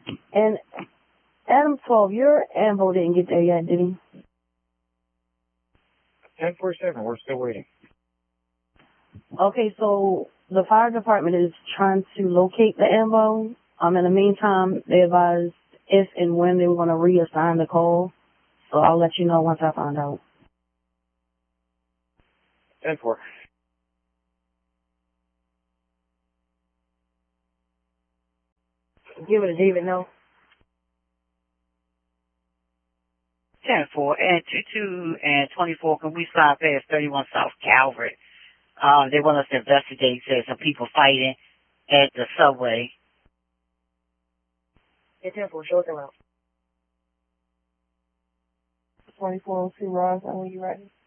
And Adam 12, your ambo didn't get there yet, did he? 1047, we're still waiting. Okay, so the fire department is trying to locate the ambo. In the meantime, they advised if and when they were going to reassign the call. So I'll let you know once I find out. 10-4. Give it to David, no? 10-4 and 22 and 24. Can we slide past 31 South Calvert? They want us to investigate. There's some people fighting at the subway. Yeah, 10-4, show them out. 2402 Ross, when you ready?